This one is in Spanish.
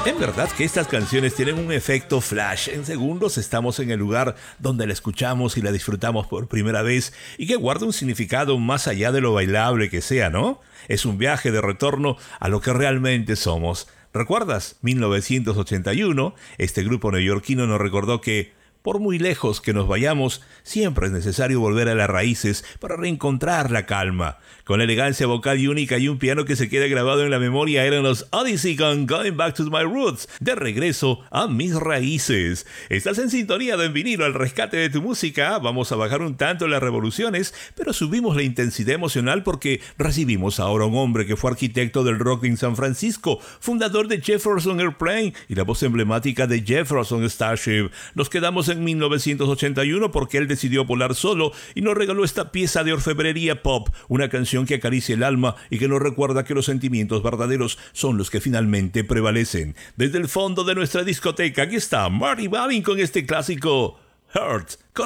En verdad que estas canciones tienen un efecto flash. En segundos estamos en el lugar donde la escuchamos y la disfrutamos por primera vez y que guarda un significado más allá de lo bailable que sea, ¿no? Es un viaje de retorno a lo que realmente somos. ¿Recuerdas? 1981, este grupo neoyorquino nos recordó que por muy lejos que nos vayamos, siempre es necesario volver a las raíces para reencontrar la calma. Con la elegancia vocal y única y un piano que se queda grabado en la memoria eran los Odyssey con Going Back to My Roots, de regreso a mis raíces. Estás en sintonía de En Vinilo, al rescate de tu música. Vamos a bajar un tanto las revoluciones, pero subimos la intensidad emocional porque recibimos ahora a un hombre que fue arquitecto del rock en San Francisco, fundador de Jefferson Airplane y la voz emblemática de Jefferson Starship. Nos quedamos en 1981 porque él decidió volar solo y nos regaló esta pieza de orfebrería pop, una canción que acaricia el alma y que nos recuerda que los sentimientos verdaderos son los que finalmente prevalecen. Desde el fondo de nuestra discoteca, aquí está Marty Balin con este clásico Hurt.